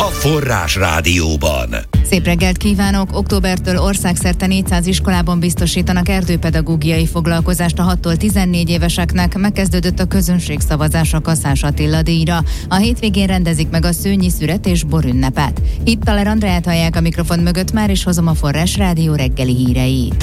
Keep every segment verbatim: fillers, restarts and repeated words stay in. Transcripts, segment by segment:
Forrás Rádióban. Szép reggelt kívánok! Októbertől országszerte négyszáz iskolában biztosítanak erdőpedagógiai foglalkozást a hattól tizennégy éveseknek. Megkezdődött a közönségszavazás a Kaszás Attila díjra. A hétvégén rendezik meg a szőnyi szüret és borünnepet. Itt Taler Andreát hallják a mikrofon mögött, már is hozom a Forrás Rádió reggeli híreit.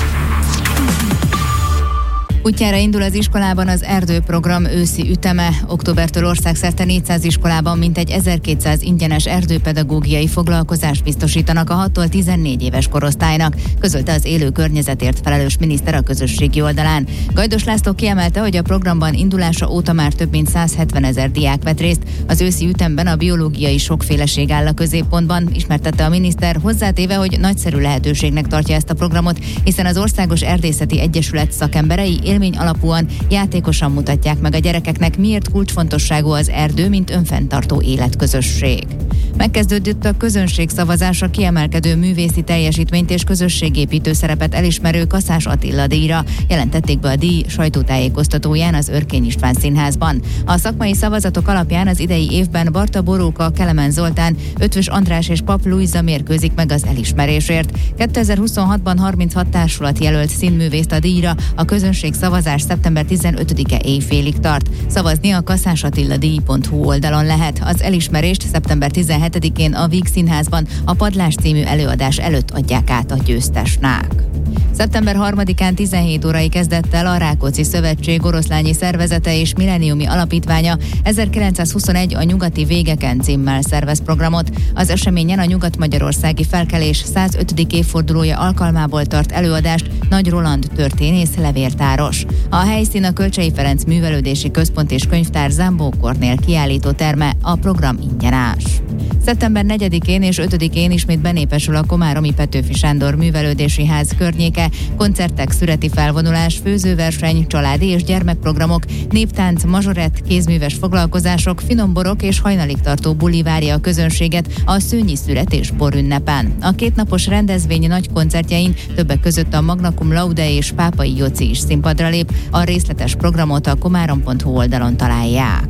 Útjára indul az iskolában az erdőprogram őszi üteme. Októbertől országszerte négyszáz iskolában mintegy ezerkétszáz ingyenes erdőpedagógiai foglalkozást biztosítanak a hattól tizennégy éves korosztálynak, közölte az élő környezetért felelős miniszter a közösségi oldalán. Gajdos László kiemelte, hogy a programban indulása óta már több mint száz hetven ezer diák vett részt. Az őszi ütemben a biológiai sokféleség áll a középpontban, ismertette a miniszter, hozzátéve, hogy nagyszerű lehetőségnek tartja ezt a programot, hiszen az Országos Erdészeti Egyesület szakemberei élmény alapúan, játékosan mutatják meg a gyerekeknek, miért kulcsfontosságú az erdő, mint önfenntartó életközösség. Megkezdődött a közönségszavazás a kiemelkedő művészi teljesítményt és közösségépítő szerepet elismerő Kaszás Attila díjra, jelentették be a díj sajtótájékoztatóján az Örkény István Színházban. A szakmai szavazatok alapján az idei évben Barta Boróka, Kelemen Zoltán, Ötvös András és Pap Luisa mérkőzik meg az elismerésért. kétezer-huszonhatban harminchat társulat jelölt színművészt a díjra, a közönségszavazás szeptember tizenötödike éjfélig tart. Szavazni a kaszásattilladíj pont hu oldalon lehet. Az elismerést szeptember tizenhetedikén a Víg Színházban a Padlás című előadás előtt adják át a győztesnek. szeptember harmadikán tizenhét órai kezdett el a Rákóczi Szövetség oroszlányi szervezete és milleniumi alapítványa ezerkilencszázhuszonegy a nyugati végeken címmel szervez programot. Az eseményen a nyugat-magyarországi felkelés százötödik évfordulója alkalmából tart előadást Nagy Roland történész levéltáros. A helyszín a Kölcsey Ferenc Művelődési Központ és Könyvtár Zámbó Kornél kiállítóterme, a program ingyenes. szeptember negyedikén és ötödikén ismét benépesül a komáromi Petőfi Sándor Művelődési Ház környéke, koncertek, szüreti felvonulás, főzőverseny, családi és gyermekprogramok, néptánc, mazsorett, kézműves foglalkozások, finomborok és hajnalig tartó buli várja a közönséget a szőnyi szüret és borünnepen. A kétnapos rendezvény nagy koncertjein többek között a Magna Cum Laude és Pápai Joci is színpadra lép. A részletes programot a komárom pont hu oldalon találják.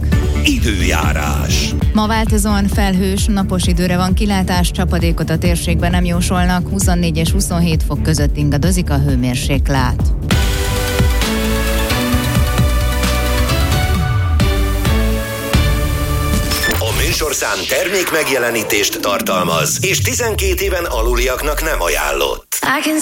Időjárás. Ma változóan felhős, napos időre van kilátás, csapadékot a térségben nem jósolnak, huszonnégy és huszonhét fok között ingadozik a hőmérséklet. A műsorszám termék megjelenítést tartalmaz, és tizenkét éven aluliaknak nem ajánlott.